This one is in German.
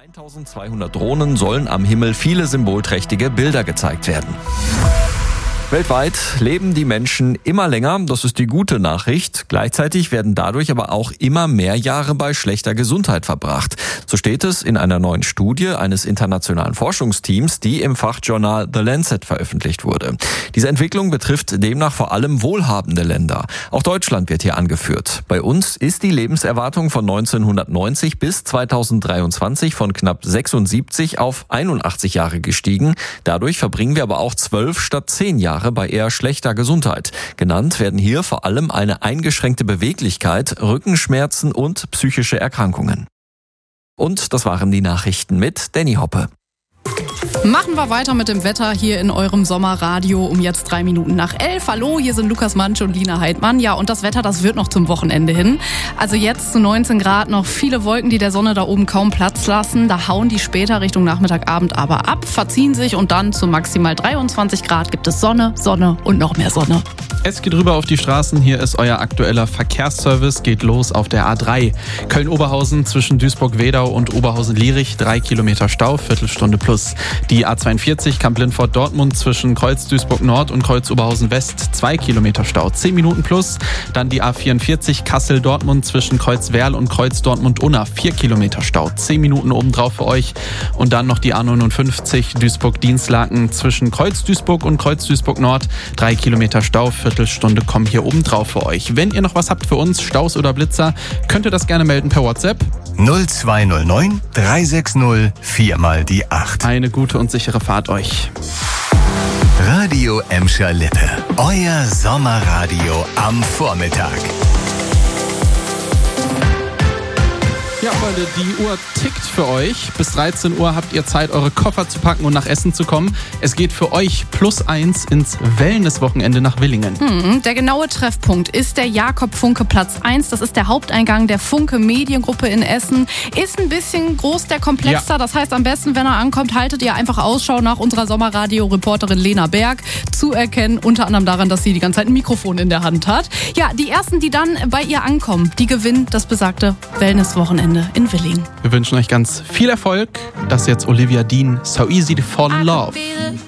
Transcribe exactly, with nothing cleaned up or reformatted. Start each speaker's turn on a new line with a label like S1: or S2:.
S1: eintausendzweihundert Drohnen sollen am Himmel viele symbolträchtige Bilder gezeigt werden. Weltweit leben die Menschen immer länger, das ist die gute Nachricht. Gleichzeitig werden dadurch aber auch immer mehr Jahre bei schlechter Gesundheit verbracht. So steht es in einer neuen Studie eines internationalen Forschungsteams, die im Fachjournal The Lancet veröffentlicht wurde. Diese Entwicklung betrifft demnach vor allem wohlhabende Länder. Auch Deutschland wird hier angeführt. Bei uns ist die Lebenserwartung von neunzehnhundertneunzig bis zweitausenddreiundzwanzig von knapp sechsundsiebzig auf einundachtzig Jahre gestiegen. Dadurch verbringen wir aber auch zwölf statt zehn Jahre bei eher schlechter Gesundheit. Genannt werden hier vor allem eine eingeschränkte Beweglichkeit, Rückenschmerzen und psychische Erkrankungen. Und das waren die Nachrichten mit Danny Hoppe.
S2: Machen wir weiter mit dem Wetter hier in eurem Sommerradio um jetzt drei Minuten nach elf. Hallo, hier sind Lukas Mansch und Lina Heidmann. Ja, und das Wetter, das wird noch zum Wochenende hin. Also jetzt zu neunzehn Grad noch viele Wolken, die der Sonne da oben kaum Platz lassen. Da hauen die später Richtung Nachmittag, Abend aber ab, verziehen sich und dann zu maximal dreiundzwanzig Grad gibt es Sonne, Sonne und noch mehr Sonne.
S3: Es geht rüber auf die Straßen. Hier ist euer aktueller Verkehrsservice. Geht los auf der A drei. Köln-Oberhausen zwischen Duisburg-Wedau und Oberhausen-Lierich. Drei Kilometer Stau, Viertelstunde plus. Die A zweiundvierzig Kamp-Lindfort-Dortmund zwischen Kreuz-Duisburg-Nord und Kreuz-Oberhausen-West. Zwei Kilometer Stau, zehn Minuten plus. Dann die A vierundvierzig Kassel-Dortmund zwischen Kreuz-Werl und Kreuz-Dortmund-Unna. Vier Kilometer Stau, zehn Minuten obendrauf für euch. Und dann noch die A neunundfünfzig Duisburg-Dienstlaken zwischen Kreuz-Duisburg und Kreuz-Duisburg-Nord. Drei Kilometer Stau, Viertelstunde kommen hier oben drauf für euch. Wenn ihr noch was habt für uns, Staus oder Blitzer, könnt ihr das gerne melden per WhatsApp.
S4: null zwei null neun drei sechs null vier mal die acht.
S3: Eine gute und sichere Fahrt euch.
S4: Radio Emscher Lippe. Euer Sommerradio am Vormittag.
S3: Ja, Freunde, die Uhr tickt für euch. Bis dreizehn Uhr habt ihr Zeit, eure Koffer zu packen und nach Essen zu kommen. Es geht für euch plus eins ins Wellness-Wochenende nach Willingen.
S2: Hm, der genaue Treffpunkt ist der Jakob-Funke-Platz eins. Das ist der Haupteingang der Funke Mediengruppe in Essen. Ist ein bisschen groß, der Komplex da. Ja. Das heißt, am besten, wenn er ankommt, haltet ihr einfach Ausschau nach unserer Sommerradio-Reporterin Lena Berg. Zu erkennen, unter anderem daran, dass sie die ganze Zeit ein Mikrofon in der Hand hat. Ja, die Ersten, die dann bei ihr ankommen, die gewinnen das besagte Wellness-Wochenende in Willingen.
S3: Wir wünschen euch ganz viel Erfolg. Das ist jetzt Olivia Dean, So Easy to Fall in Love.